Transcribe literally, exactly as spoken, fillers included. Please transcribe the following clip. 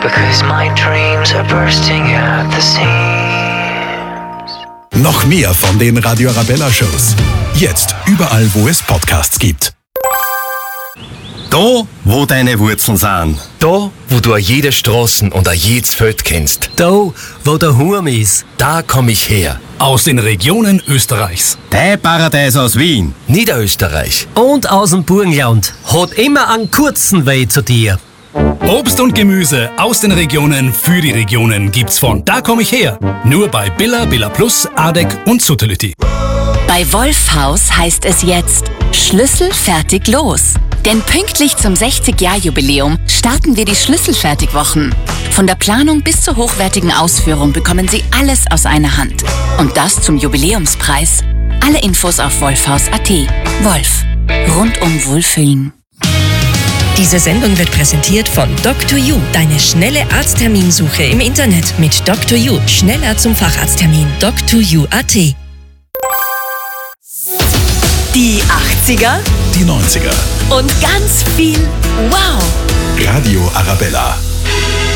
because my dreams are bursting at the seams. Noch mehr von den Radio Arabella Shows. Jetzt überall, wo es Podcasts gibt. Da, wo deine Wurzeln sind. Da, wo du jede Straßen und a jedes Feld kennst. Da, wo der Hurm ist. Da komm ich her. Aus den Regionen Österreichs. Dein Paradies aus Wien. Niederösterreich. Und aus dem Burgenland. Hat immer einen kurzen Weg zu dir. Obst und Gemüse aus den Regionen für die Regionen gibt's von Da komm ich her. Nur bei Billa, Billa Plus, Adek und Sutellity. Bei Wolfhaus heißt es jetzt Schlüssel fertig los. Denn pünktlich zum sechzig-Jahr-Jubiläum starten wir die Schlüsselfertigwochen. Von der Planung bis zur hochwertigen Ausführung bekommen Sie alles aus einer Hand. Und das zum Jubiläumspreis. Alle Infos auf wolfhaus punkt at. Wolf. Rundum Wohlfühlen. Diese Sendung wird präsentiert von Doctor You, deine schnelle Arztterminsuche im Internet mit Doctor You. Schneller zum Facharzttermin. Doctor You punkt at. Die achtziger Die neunziger. und ganz viel Wow. Radio Arabella.